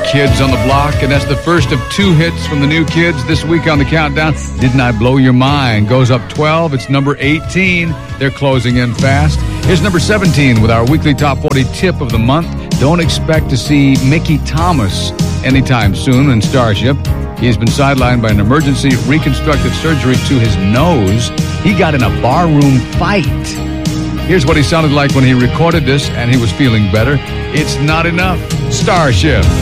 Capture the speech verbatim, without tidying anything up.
Kids on the Block, and that's the first of two hits from the New Kids this week on the countdown. Didn't I Blow Your Mind? Goes up twelve. It's number eighteen. They're closing in fast. Here's number seventeen with our weekly top forty tip of the month. Don't expect to see Mickey Thomas anytime soon in Starship. He's been sidelined by an emergency reconstructive surgery to his nose. He got in a barroom fight. Here's what he sounded like when he recorded this and he was feeling better. It's not enough. Starship.